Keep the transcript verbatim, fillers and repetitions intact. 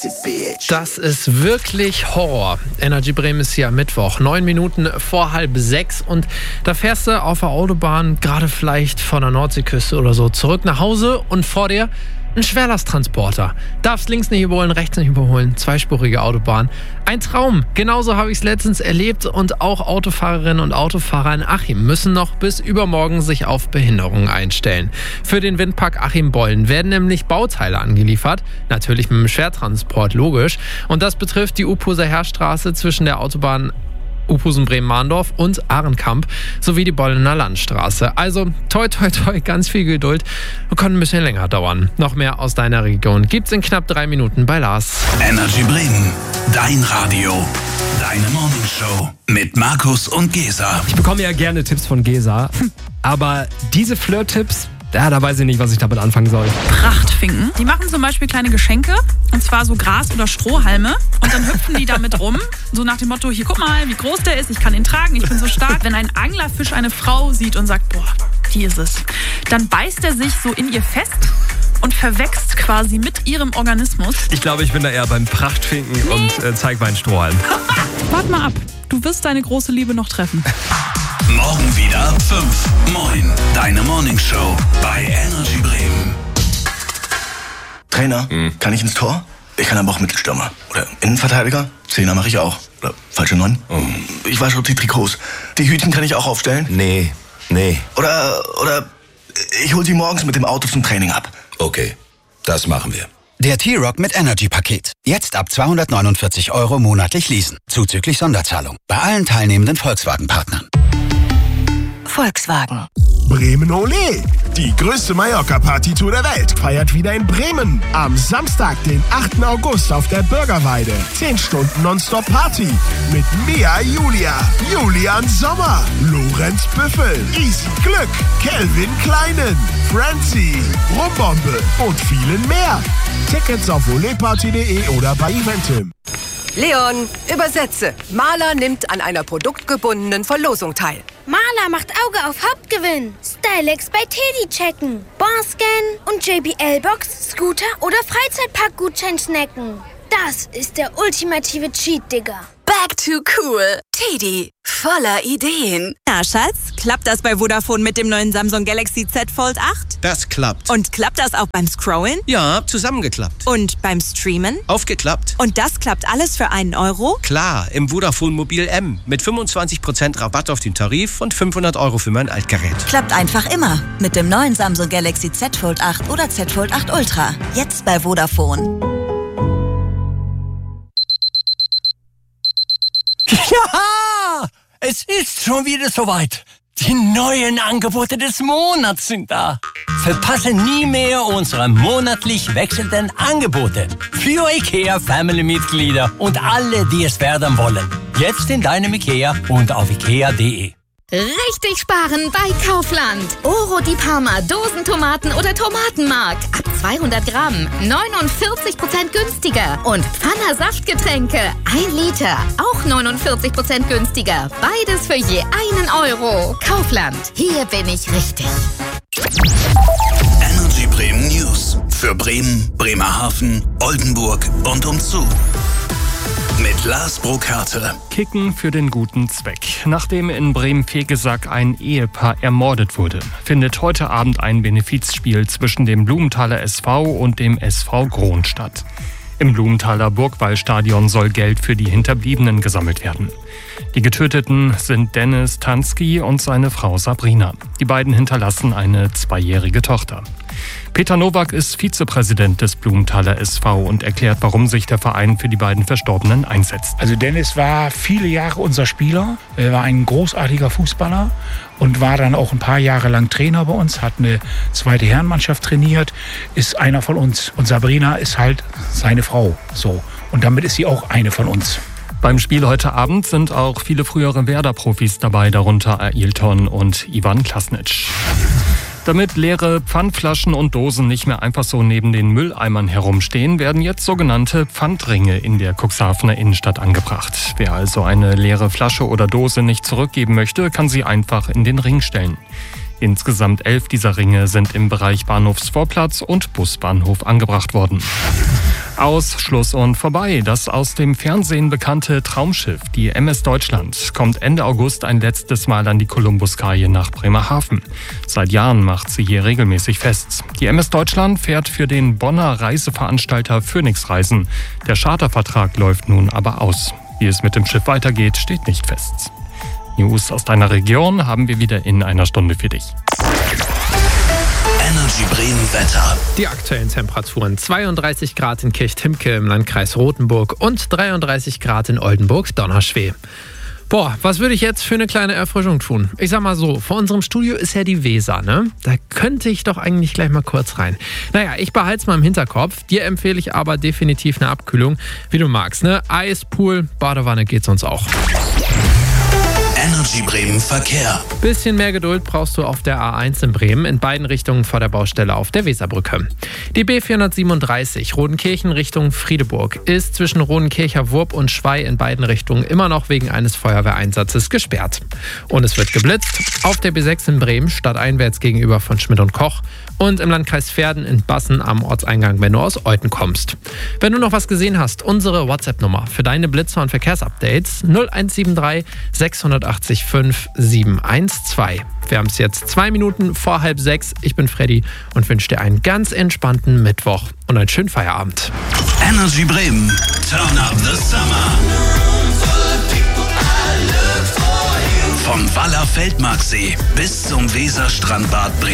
Das ist wirklich Horror. Energy Bremen ist hier am Mittwoch, neun Minuten vor halb sechs. Und da fährst du auf der Autobahn, gerade vielleicht von der Nordseeküste oder so, zurück nach Hause und vor dir ein Schwerlasttransporter. Darfst links nicht überholen, rechts nicht überholen. Zweispurige Autobahn. Ein Traum. Genauso habe ich es letztens erlebt. Und auch Autofahrerinnen und Autofahrer in Achim müssen noch bis übermorgen sich auf Behinderungen einstellen. Für den Windpark Achim-Bollen werden nämlich Bauteile angeliefert. Natürlich mit dem Schwertransport, logisch. Und das betrifft die Uphuser Heerstraße zwischen der Autobahn Uphusen-Bremen-Mahndorf und Ahrenkamp sowie die Bollener Landstraße. Also toi toi toi, ganz viel Geduld. Kann ein bisschen länger dauern. Noch mehr aus deiner Region gibt's in knapp drei Minuten bei Lars. Energy Bremen, dein Radio, deine Morningshow mit Markus und Gesa. Ich bekomme ja gerne Tipps von Gesa, aber diese Flirt-Tipps, ja, da weiß ich nicht, was ich damit anfangen soll. Prachtfinken. Die machen zum Beispiel kleine Geschenke, und zwar so Gras- oder Strohhalme. Und dann hüpfen die damit rum, so nach dem Motto, hier, guck mal, wie groß der ist, ich kann ihn tragen, ich bin so stark. Wenn ein Anglerfisch eine Frau sieht und sagt, boah, die ist es, dann beißt er sich so in ihr fest und verwächst quasi mit ihrem Organismus. Ich glaube, ich bin da eher beim Prachtfinken nee. und äh, zeig meinen Strohhalm. Wart mal ab, du wirst deine große Liebe noch treffen. Morgen wieder ab fünf. Moin, deine Morningshow bei Energy Bremen. Trainer, hm. kann ich ins Tor? Ich kann aber auch Mittelstürmer. Oder Innenverteidiger? Zehner mache ich auch. Oder falsche Neun? Oh. Ich wasche die Trikots. Die Hütchen kann ich auch aufstellen? Nee, nee. Oder, oder ich hol sie morgens mit dem Auto zum Training ab. Okay, das machen wir. Der T-Rock mit Energy-Paket. Jetzt ab zweihundertneunundvierzig Euro monatlich leasen. Zuzüglich Sonderzahlung. Bei allen teilnehmenden Volkswagen-Partnern. Volkswagen. Bremen Olé! Die größte Mallorca-Party-Tour der Welt feiert wieder in Bremen. Am Samstag, den achten August auf der Bürgerweide. zehn Stunden Nonstop-Party. Mit Mia Julia, Julian Sommer, Lorenz Büffel, Easy Glück, Kelvin Kleinen, Francie, Rumbombe und vielen mehr. Tickets auf oleparty punkt de oder bei Eventim. Leon, übersetze. Maler nimmt an einer produktgebundenen Verlosung teil. Maler macht Auge auf Hauptgewinn. Stylex bei Teddy checken. Barscan und J B L-Box, Scooter oder Freizeitpark-Gutschein snacken. Das ist der ultimative Cheat, Digga. Back to cool. Teddy, voller Ideen. Na, Schatz, klappt das bei Vodafone mit dem neuen Samsung Galaxy Z Fold acht? Das klappt. Und klappt das auch beim Scrollen? Ja, zusammengeklappt. Und beim Streamen? Aufgeklappt. Und das klappt alles für einen Euro? Klar, im Vodafone Mobil M. Mit fünfundzwanzig Prozent Rabatt auf den Tarif und fünfhundert Euro für mein Altgerät. Klappt einfach immer. Mit dem neuen Samsung Galaxy Z Fold acht oder Z Fold acht Ultra. Jetzt bei Vodafone. Ja, es ist schon wieder soweit. Die neuen Angebote des Monats sind da. Verpasse nie mehr unsere monatlich wechselnden Angebote für IKEA Family-Mitglieder und alle, die es werden wollen. Jetzt in deinem IKEA und auf ikea punkt de. Richtig sparen bei Kaufland. Oro di Parma, Dosentomaten oder Tomatenmark. Ab zweihundert Gramm, neunundvierzig Prozent günstiger. Und Pfanner Saftgetränke, ein Liter, auch neunundvierzig Prozent günstiger. Beides für je einen Euro. Kaufland, hier bin ich richtig. Energy Bremen News. Für Bremen, Bremerhaven, Oldenburg und umzu. Mit Lars Burkhardt. Kicken für den guten Zweck. Nachdem in Bremen-Vegesack ein Ehepaar ermordet wurde, findet heute Abend ein Benefizspiel zwischen dem Blumenthaler S V und dem S V Grohn statt. Im Blumenthaler Burgwallstadion soll Geld für die Hinterbliebenen gesammelt werden. Die Getöteten sind Dennis Tansky und seine Frau Sabrina. Die beiden hinterlassen eine zweijährige Tochter. Peter Nowak ist Vizepräsident des Blumenthaler S V und erklärt, warum sich der Verein für die beiden Verstorbenen einsetzt. Also Dennis war viele Jahre unser Spieler, er war ein großartiger Fußballer und war dann auch ein paar Jahre lang Trainer bei uns, hat eine zweite Herrenmannschaft trainiert, ist einer von uns. Und Sabrina ist halt seine Frau. So. Und damit ist sie auch eine von uns. Beim Spiel heute Abend sind auch viele frühere Werder-Profis dabei, darunter Ailton und Ivan Klasnic. Damit leere Pfandflaschen und Dosen nicht mehr einfach so neben den Mülleimern herumstehen, werden jetzt sogenannte Pfandringe in der Cuxhavener Innenstadt angebracht. Wer also eine leere Flasche oder Dose nicht zurückgeben möchte, kann sie einfach in den Ring stellen. Insgesamt elf dieser Ringe sind im Bereich Bahnhofsvorplatz und Busbahnhof angebracht worden. Aus, Schluss und vorbei. Das aus dem Fernsehen bekannte Traumschiff, die M S Deutschland, kommt Ende August ein letztes Mal an die Kolumbuskaje nach Bremerhaven. Seit Jahren macht sie hier regelmäßig fest. Die M S Deutschland fährt für den Bonner Reiseveranstalter Phoenix Reisen. Der Chartervertrag läuft nun aber aus. Wie es mit dem Schiff weitergeht, steht nicht fest. News aus deiner Region haben wir wieder in einer Stunde für dich. Energy Bremen Wetter. Die aktuellen Temperaturen: zweiunddreißig Grad in Kirchtimke im Landkreis Rothenburg und dreiunddreißig Grad in Oldenburg-Donnerschweh. Boah, was würde ich jetzt für eine kleine Erfrischung tun? Ich sag mal so, vor unserem Studio ist ja die Weser, ne? Da könnte ich doch eigentlich gleich mal kurz rein. Naja, ich behalte es mal im Hinterkopf. Dir empfehle ich aber definitiv eine Abkühlung, wie du magst, ne? Eis, Pool, Badewanne geht sonst auch. Energy Bremen Verkehr. Bisschen mehr Geduld brauchst du auf der A eins in Bremen, in beiden Richtungen vor der Baustelle auf der Weserbrücke. Die B vierhundertsiebenunddreißig Rodenkirchen Richtung Friedeburg ist zwischen Rodenkircher Wurb und Schwei in beiden Richtungen immer noch wegen eines Feuerwehreinsatzes gesperrt. Und es wird geblitzt auf der B sechs in Bremen, stadteinwärts gegenüber von Schmidt und Koch, und im Landkreis Verden in Bassen am Ortseingang, wenn du aus Euthen kommst. Wenn du noch was gesehen hast, unsere WhatsApp-Nummer für deine Blitzer- und Verkehrsupdates null eins sieben drei sechs acht fünf sieben eins zwei. Wir haben es jetzt zwei Minuten vor halb sechs. Ich bin Freddy und wünsche dir einen ganz entspannten Mittwoch und einen schönen Feierabend. Energy Bremen, turn up the summer. Vom Waller Feldmarksee bis zum Weserstrandbad Bremen.